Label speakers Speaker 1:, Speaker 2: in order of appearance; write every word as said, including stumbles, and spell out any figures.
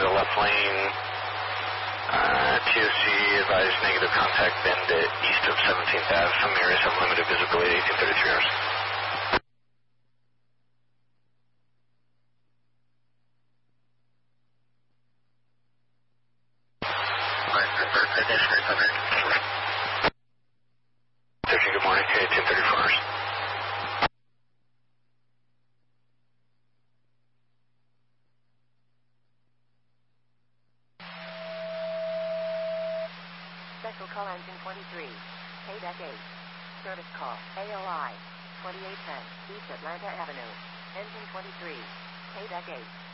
Speaker 1: the left lane. Uh, T O C advised negative contact bend at east of seventeenth Avenue. Some areas have limited visibility at eighteen thirty-three hours. thirteen, good morning. Okay, ten thirty-four hours.
Speaker 2: Special call engine twenty-three. K-Deck eight. Service call. A O I. twenty-eight ten. East Atlanta Avenue. Engine twenty-three. K-Deck eight.